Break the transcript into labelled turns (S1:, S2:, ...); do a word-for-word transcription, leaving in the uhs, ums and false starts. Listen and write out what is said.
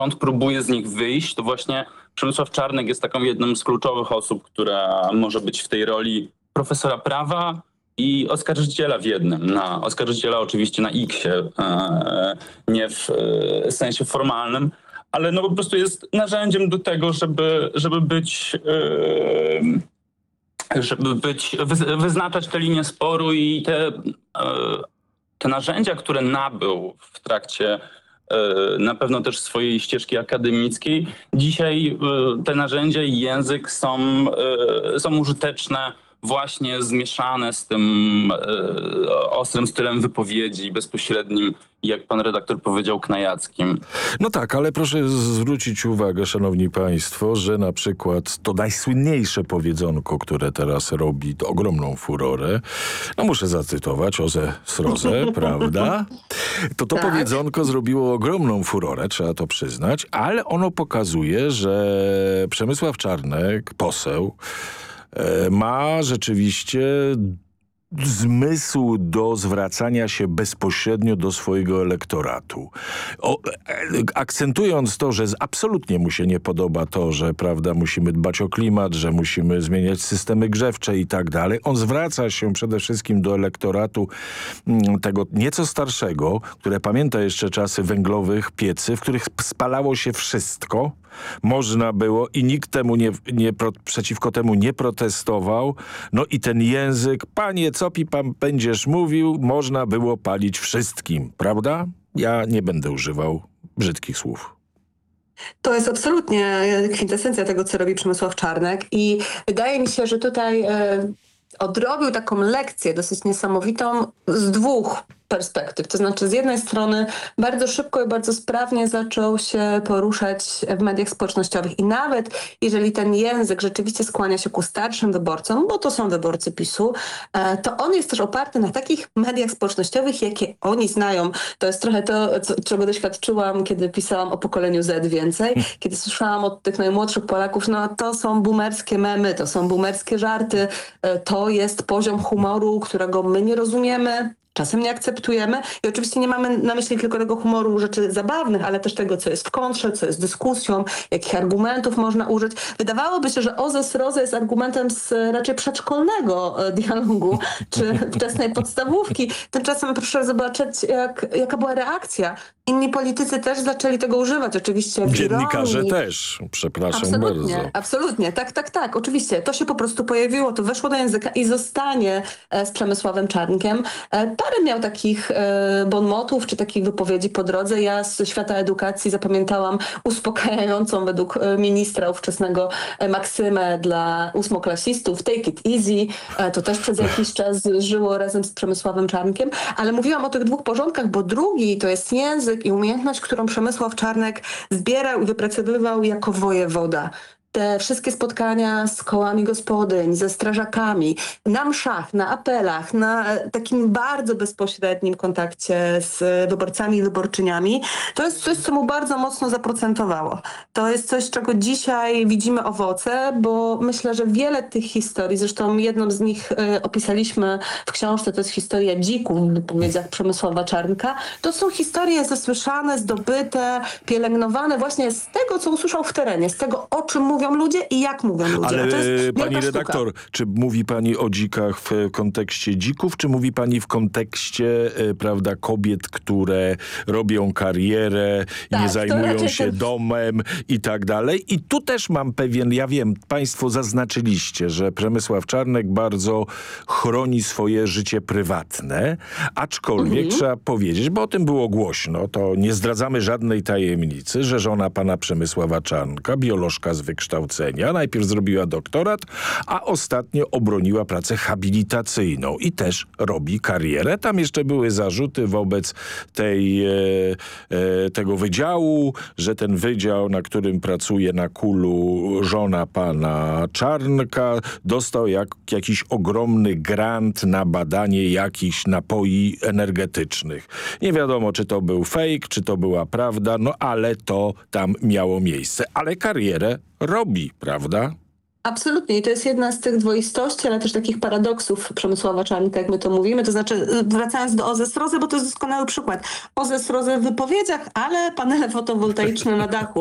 S1: rząd próbuje z nich wyjść, to właśnie Przemysław Czarnek jest taką jedną z kluczowych osób, która może być w tej roli profesora prawa i oskarżyciela w jednym. Na oskarżyciela oczywiście na X-ie, e, nie w e, sensie formalnym, ale no po prostu jest narzędziem do tego, żeby, żeby być... E, żeby być, wyznaczać te linie sporu i te, e, te narzędzia, które nabył w trakcie na pewno też swojej ścieżki akademickiej. Dzisiaj te narzędzia i język są, są użyteczne właśnie zmieszane z tym ostrym stylem wypowiedzi, bezpośrednim, jak pan redaktor powiedział, knajackim.
S2: No tak, ale proszę zwrócić uwagę, szanowni państwo, że na przykład to najsłynniejsze powiedzonko, które teraz robi ogromną furorę, no muszę zacytować Ozę Srozę, prawda? To to tak. Powiedzonko zrobiło ogromną furorę, trzeba to przyznać, ale ono pokazuje, że Przemysław Czarnek, poseł, ma rzeczywiście zmysł do zwracania się bezpośrednio do swojego elektoratu. O, akcentując to, że absolutnie mu się nie podoba to, że prawda, musimy dbać o klimat, że musimy zmieniać systemy grzewcze i tak dalej. On zwraca się przede wszystkim do elektoratu tego nieco starszego, które pamięta jeszcze czasy węglowych piecy, w których spalało się wszystko. Można było i nikt temu nie, nie, przeciwko temu nie protestował. No i ten język, panie, co pi pan będziesz mówił, można było palić wszystkim, prawda? Ja nie będę używał brzydkich słów.
S3: To jest absolutnie kwintesencja tego, co robi Przemysław Czarnek i wydaje mi się, że tutaj e, odrobił taką lekcję dosyć niesamowitą z dwóch perspektyw. To znaczy z jednej strony bardzo szybko i bardzo sprawnie zaczął się poruszać w mediach społecznościowych i nawet jeżeli ten język rzeczywiście skłania się ku starszym wyborcom, bo to są wyborcy PiSu, to on jest też oparty na takich mediach społecznościowych, jakie oni znają. To jest trochę to, co, czego doświadczyłam, kiedy pisałam o pokoleniu Z więcej, kiedy słyszałam od tych najmłodszych Polaków, no to są boomerskie memy, to są boomerskie żarty, to jest poziom humoru, którego my nie rozumiemy, czasem nie akceptujemy i oczywiście nie mamy na myśli tylko tego humoru rzeczy zabawnych, ale też tego, co jest w kontrze, co jest dyskusją, jakich argumentów można użyć. Wydawałoby się, że Ozę Srozę jest argumentem z raczej przedszkolnego dialogu czy wczesnej podstawówki. Tymczasem proszę zobaczyć, jak, jaka była reakcja. Inni politycy też zaczęli tego używać, oczywiście.
S2: Dziennikarze
S3: ironii.
S2: też, przepraszam
S3: absolutnie,
S2: bardzo.
S3: Absolutnie, tak, tak, tak, oczywiście. To się po prostu pojawiło, to weszło do języka i zostanie z Przemysławem Czarnkiem. Parę miał takich e, bonmotów czy takich wypowiedzi po drodze. Ja z świata edukacji zapamiętałam uspokajającą według ministra ówczesnego e, maksymę dla ósmoklasistów take it easy. E, to też przez jakiś czas żyło razem z Przemysławem Czarnkiem. Ale mówiłam o tych dwóch porządkach, bo drugi to jest język i umiejętność, którą Przemysław Czarnek zbierał i wypracowywał jako wojewoda. Te wszystkie spotkania z kołami gospodyń, ze strażakami, na mszach, na apelach, na takim bardzo bezpośrednim kontakcie z wyborcami i wyborczyniami, to jest coś, co mu bardzo mocno zaprocentowało. To jest coś, czego dzisiaj widzimy owoce, bo myślę, że wiele tych historii, zresztą jedną z nich y, opisaliśmy w książce, to jest historia dzików w wypowiedziach Przemysława Czarnka. To są historie zasłyszane, zdobyte, pielęgnowane właśnie z tego, co usłyszał w terenie, z tego, o czym mówią ludzie i jak mówią ludzie.
S2: Ale
S3: to jest
S2: pani redaktor,
S3: sztuka.
S2: Czy mówi pani o dzikach w kontekście dzików, czy mówi pani w kontekście e, prawda, kobiet, które robią karierę,
S3: Tak,
S2: nie zajmują się
S3: ten...
S2: domem i tak dalej? I tu też mam pewien, ja wiem, państwo zaznaczyliście, że Przemysław Czarnek bardzo chroni swoje życie prywatne, aczkolwiek mhm. trzeba powiedzieć, bo o tym było głośno, to nie zdradzamy żadnej tajemnicy, że żona pana Przemysława Czarnka, biolożka z wykształcenia, najpierw zrobiła doktorat, a ostatnio obroniła pracę habilitacyjną i też robi karierę. Tam jeszcze były zarzuty wobec tej, e, e, tego wydziału, że ten wydział, na którym pracuje na Kulu żona pana Czarnka, dostał jak, jakiś ogromny grant na badanie jakichś napoi energetycznych. Nie wiadomo, czy to był fake, czy to była prawda, no ale to tam miało miejsce. Ale karierę robi, prawda?
S3: Absolutnie. I to jest jedna z tych dwoistości, ale też takich paradoksów Przemysława Czarnka, jak my to mówimy. To znaczy, wracając do O Z E S-Rozy, bo to jest doskonały przykład. O Z E S-Rozy w wypowiedziach, ale panele fotowoltaiczne na dachu.